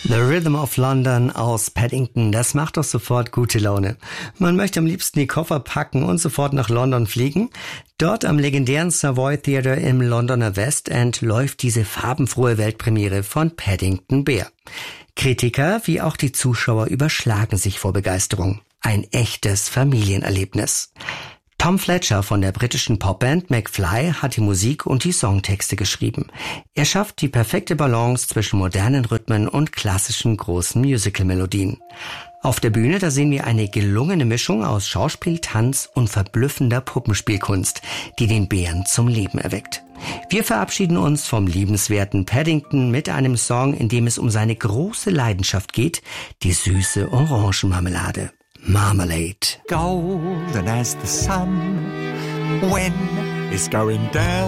The Rhythm of London aus Paddington, das macht doch sofort gute Laune. Man möchte am liebsten die Koffer packen und sofort nach London fliegen. Dort am legendären Savoy Theatre im Londoner West End läuft diese farbenfrohe Weltpremiere von Paddington Bear. Kritiker wie auch die Zuschauer überschlagen sich vor Begeisterung. Ein echtes Familienerlebnis. Tom Fletcher von der britischen Popband McFly hat die Musik und die Songtexte geschrieben. Er schafft die perfekte Balance zwischen modernen Rhythmen und klassischen großen Musical-Melodien. Auf der Bühne, da sehen wir eine gelungene Mischung aus Schauspiel, Tanz und verblüffender Puppenspielkunst, die den Bären zum Leben erweckt. Wir verabschieden uns vom liebenswerten Paddington mit einem Song, in dem es um seine große Leidenschaft geht, die süße Orangenmarmelade. Marmalade. Golden as the sun when it's going down.